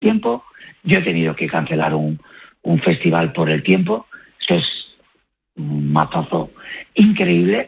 tiempo. Yo he tenido que cancelar un festival por el tiempo. Eso es un mazazo increíble.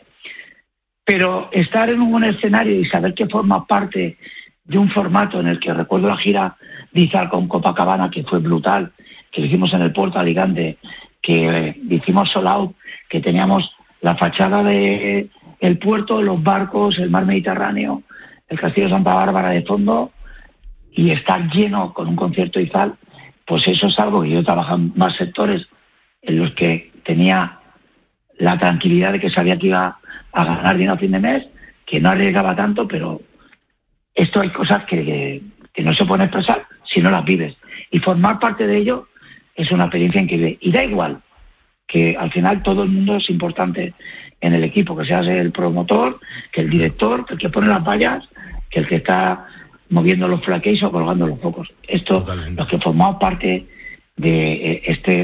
Pero estar en un buen escenario y saber que forma parte de un formato en el que recuerdo la gira de Izal con Copacabana, que fue brutal, que lo hicimos en el puerto de Alicante, que hicimos sold out, que teníamos la fachada del puerto, los barcos, el mar Mediterráneo, el castillo de Santa Bárbara de fondo, y estar lleno con un concierto Izal, pues eso es algo que yo he trabajado en más sectores en los que tenía la tranquilidad de que sabía que iba a ganar dinero a fin de mes, que no arriesgaba tanto, pero esto hay cosas que no se pueden expresar si no las vives. Y formar parte de ello es una experiencia increíble. Y da igual que al final todo el mundo es importante en el equipo, que seas el promotor, que el director, que el que pone las vallas, que el que está moviendo los flaqueis o colgando los focos. Esto, totalmente. Los que formamos parte de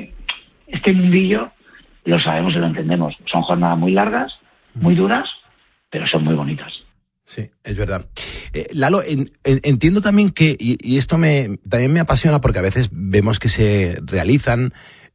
este mundillo, lo sabemos y lo entendemos. Son jornadas muy largas, muy duras, pero son muy bonitas. Sí, es verdad. Lalo, entiendo también que, y esto también me apasiona porque a veces vemos que se realizan,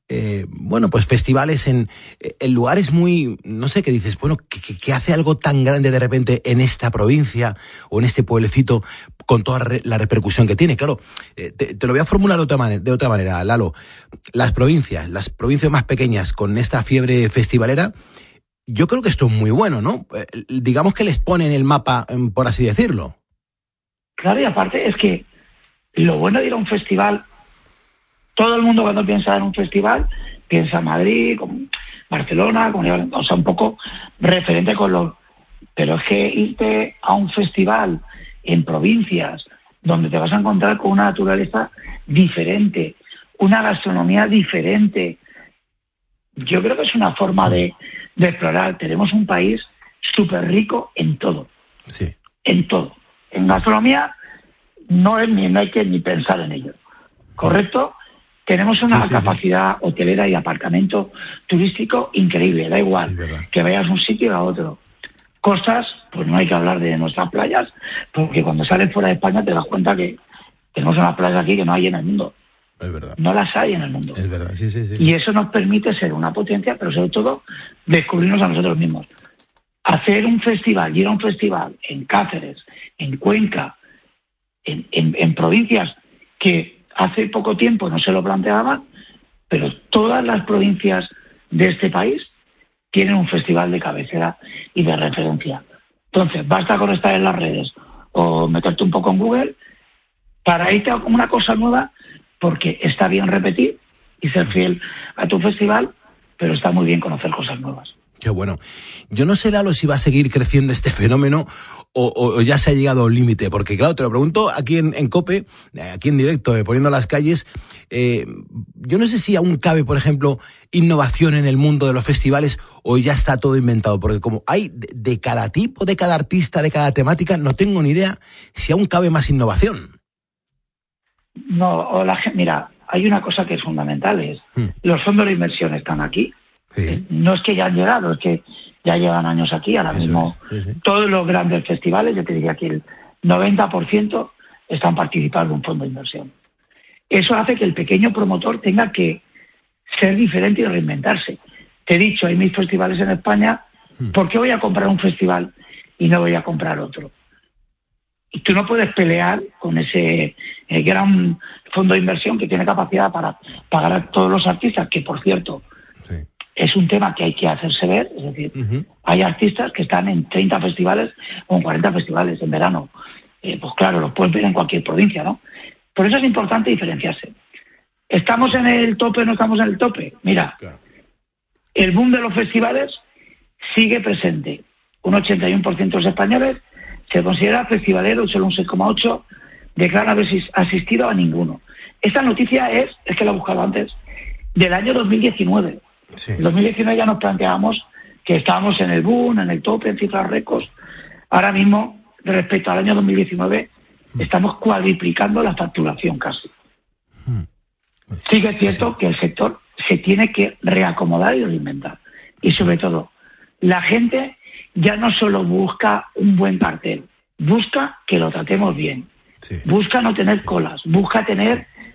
pues festivales en lugares muy, no sé, que dices, bueno, que hace algo tan grande de repente en esta provincia o en este pueblecito con toda la repercusión que tiene. Claro, te lo voy a formular de otra manera, Lalo. Las provincias más pequeñas con esta fiebre festivalera, yo creo que esto es muy bueno, ¿no? Digamos que les pone en el mapa, por así decirlo. Claro, y aparte es que lo bueno de ir a un festival, todo el mundo cuando piensa en un festival, piensa en Madrid, Barcelona, o sea, un poco referente con los... Pero es que irte a un festival en provincias donde te vas a encontrar con una naturaleza diferente, una gastronomía diferente, yo creo que es una forma de explorar. Tenemos un país súper rico en todo. Sí. En todo. En gastronomía no hay que ni pensar en ello. ¿Correcto? Tenemos una capacidad hotelera y aparcamiento turístico increíble. Da igual que vayas a un sitio o a otro. Costas, pues no hay que hablar de nuestras playas, porque cuando sales fuera de España te das cuenta que tenemos unas playas aquí que no hay en el mundo. Es verdad. No las hay en el mundo. Es verdad, sí. Y eso nos permite ser una potencia, pero sobre todo descubrirnos a nosotros mismos. Hacer un festival, ir a un festival en Cáceres, en Cuenca, en provincias que hace poco tiempo no se lo planteaban, pero todas las provincias de este país tienen un festival de cabecera y de referencia. Entonces, basta con estar en las redes o meterte un poco en Google para irte a una cosa nueva, porque está bien repetir y ser fiel a tu festival, pero está muy bien conocer cosas nuevas. Qué bueno. Yo no sé, Lalo, si va a seguir creciendo este fenómeno o ya se ha llegado a un límite, porque claro, te lo pregunto aquí en COPE, aquí en directo, poniendo las calles, yo no sé si aún cabe, por ejemplo, innovación en el mundo de los festivales o ya está todo inventado, porque como hay de cada tipo, de cada artista, de cada temática, no tengo ni idea si aún cabe más innovación. No, mira, hay una cosa que es fundamental, es los fondos de inversión están aquí. Sí. No es que ya han llegado, es que ya llevan años aquí. Ahora mismo todos los grandes festivales, yo te diría que el 90% están participando en un fondo de inversión. Eso hace que el pequeño promotor tenga que ser diferente y reinventarse. Te he dicho, hay 1000 festivales en España, ¿por qué voy a comprar un festival y no voy a comprar otro? Y tú no puedes pelear con ese gran fondo de inversión que tiene capacidad para pagar a todos los artistas, que por cierto es un tema que hay que hacerse ver. Es decir, hay artistas que están en 30 festivales o en 40 festivales en verano. Pues claro, los puedes ver en cualquier provincia, ¿no? Por eso es importante diferenciarse. ¿Estamos en el tope o no estamos en el tope? Mira, el boom de los festivales sigue presente. Un 81% de los españoles se considera festivalero, solo un 6,8% declara haber asistido a ninguno. Esta noticia es que la he buscado antes, del año 2019. Sí. En 2019 ya nos planteábamos que estábamos en el boom, en el tope, en cifras récords. Ahora mismo, respecto al año 2019, estamos cuadriplicando la facturación casi. Sí que es cierto que el sector se tiene que reacomodar y reinventar. Y sobre todo, la gente ya no solo busca un buen cartel, busca que lo tratemos bien. Sí. Busca no tener colas, busca tener